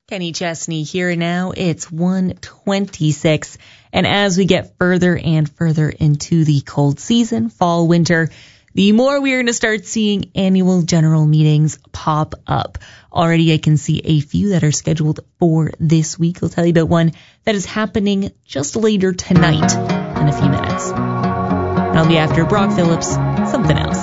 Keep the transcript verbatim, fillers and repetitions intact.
Kenny Chesney here now. It's one twenty-six. And as we get further and further into the cold season, fall, winter, the more we are going to start seeing annual general meetings pop up. Already I can see a few that are scheduled for this week. I'll tell you about one that is happening just later tonight in a few minutes. I'll be after Brock Phillips, Something Else.